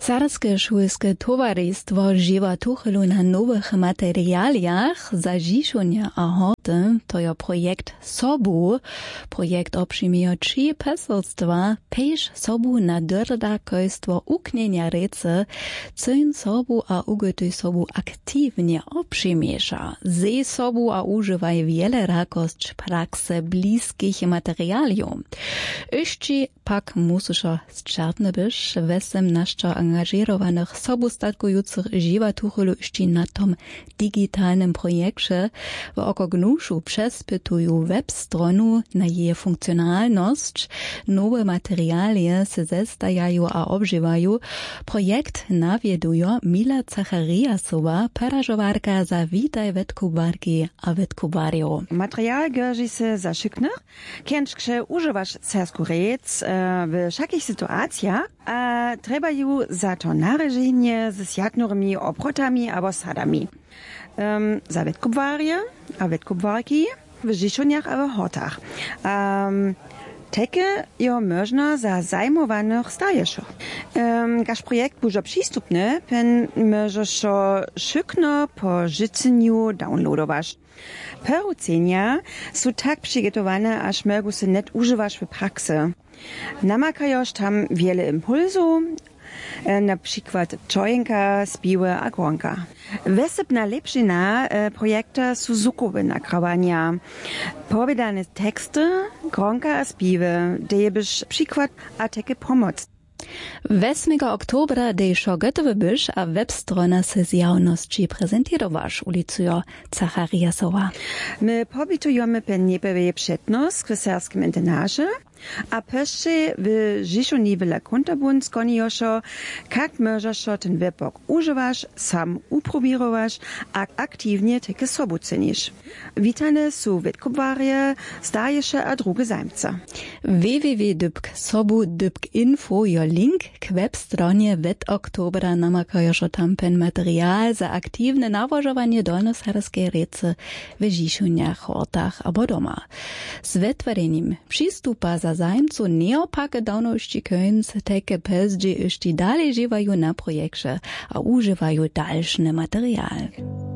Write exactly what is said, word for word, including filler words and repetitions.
Carskie szulskie towarzystwo żywa tuchelu na nowych materialiach za żiszunia a horty, to je projekt Sobu. Projekt obejmuje trzy poselstwa, pejsz Sobu na drdakojstwo uknienia rece, cyn Sobu a ugotuj Sobu aktywnie obejmiesza. Ze Sobu a używaj wiele rakost prakse bliskich materialiów. Jeszcze pak musiszo zczartne byś wesem naszczo angażowanych sobustatkujących żywa tuchelu jeszcze na tom digitalnym projekcie w okognuszu przespytują webstronu na jej funkcjonalność, nowe materialie se zestajają a obżywają. Projekt nawieduje Mila Zachariasowa, parażowarka za witaj wetkubarki a wetkubario. Material gierzi se za szyknych, kęczkrze używasz cersku rec w wszakich sytuacjach, a treba ju za to nareżenie z sjatnymi oprotami albo sadami. Um, za wetkubwarie a wetkubwarki w żiszuniach a w hortach. Um, Teke jo można za zajmowanych stajeszów. Um, Gaż projekt bużo przystupny, pen możesz szykno po życeniu downloadować. Perucenia są tak przygotowane, aż mogą się net używać w pracy. Namakajosz tam wiele impulsów, na przykład czojenka, spiły a gronka. Wesebna lepšina projekta są zvukowe nagrawania. Povedane teksty, gronka a spiwy, daje byś przykład a takie pomoc. ósmego oktobra dejszo gotowy byś, a webstrona se z javnosti prezentowasz, ulicuje Zachariasowa. My pobitujemy penniepewie przednost w serskim internaże, a jeszcze w Żiszuni w Lakuntabun skonioszo, jak możesz ten webok używasz, sam uprobirowasz, a aktywnie takie sobu cenisz. Witane są wetkubwarie, stajesze a drugie zajmce. w w w kropka sobu kropka info jo link k webstronie wet oktobra namakajoszo tampen material za aktywne nawożowanie dolnoserskie rece w Żiszuniach, hortach abo doma. Z wytworzeniem przystupa za zajmcu neopake dawności kojns teke pezdzi jeszcze dalej żywają na projekcie a używają dalszny material.